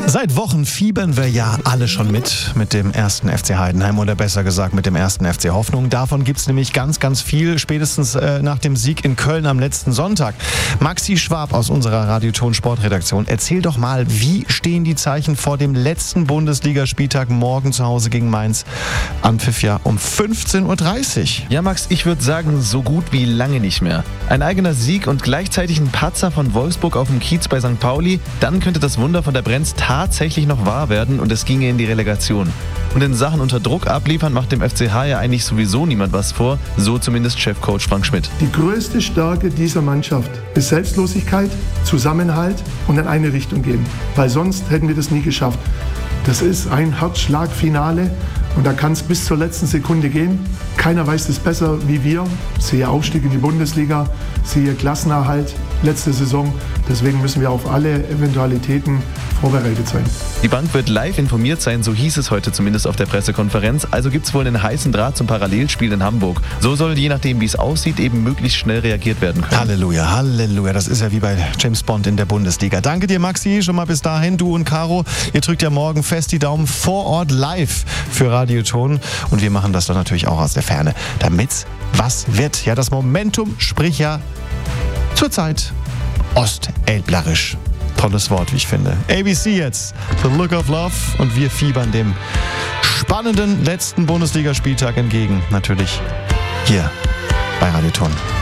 Seit Wochen fiebern wir ja alle schon mit dem ersten FC Heidenheim oder besser gesagt mit dem ersten FC Hoffnung. Davon gibt es nämlich ganz, ganz viel, spätestens nach dem Sieg in Köln am letzten Sonntag. Maxi Schwab aus unserer Radio-Ton Sportredaktion, erzähl doch mal, wie stehen die Zeichen vor dem letzten Bundesligaspieltag morgen zu Hause gegen Mainz? Anpfiff ja um 15:30 Uhr. Ja, Max, ich würde sagen, so gut wie lange nicht mehr. Ein eigener Sieg und gleichzeitig ein Patzer von Wolfsburg auf dem Kiez bei St. Pauli, dann könnte das Wunder von der Brenz tatsächlich noch wahr werden und es ginge in die Relegation. Und in Sachen unter Druck abliefern macht dem FCH ja eigentlich sowieso niemand was vor, so zumindest Chefcoach Frank Schmidt. Die größte Stärke dieser Mannschaft ist Selbstlosigkeit, Zusammenhalt und in eine Richtung gehen, weil sonst hätten wir das nie geschafft. Das ist ein Herzschlagfinale und da kann es bis zur letzten Sekunde gehen. Keiner weiß es besser wie wir. Siehe Aufstieg in die Bundesliga, siehe Klassenerhalt letzte Saison. Deswegen müssen wir auf alle Eventualitäten vorbereitet sein. Die Bank wird live informiert sein, so hieß es heute zumindest auf der Pressekonferenz. Also gibt es wohl einen heißen Draht zum Parallelspiel in Hamburg. So soll, je nachdem wie es aussieht, eben möglichst schnell reagiert werden können. Halleluja, Halleluja. Das ist ja wie bei James Bond in der Bundesliga. Danke dir, Maxi, schon mal bis dahin. Du und Caro, ihr drückt ja morgen fest die Daumen vor Ort live für Radio-Ton. Und wir machen das dann natürlich auch aus der Ferne, damit's was wird. Ja, das Momentum spricht ja zurzeit ostelblerisch. Tolles Wort, wie ich finde. ABC jetzt, The Look of Love, und wir fiebern dem spannenden letzten Bundesligaspieltag entgegen. Natürlich hier bei Radio-Ton.